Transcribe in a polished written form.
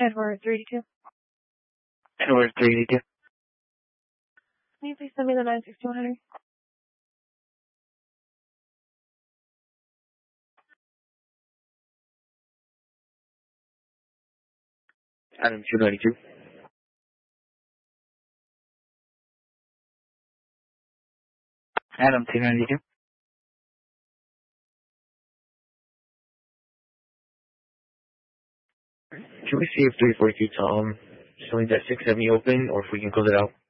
Edward 382. Edward 382. Can you please send me the 96100? Adam 292. Adam 292. Can we see if 342 Tom still needs that 670 open, or if we can close it out?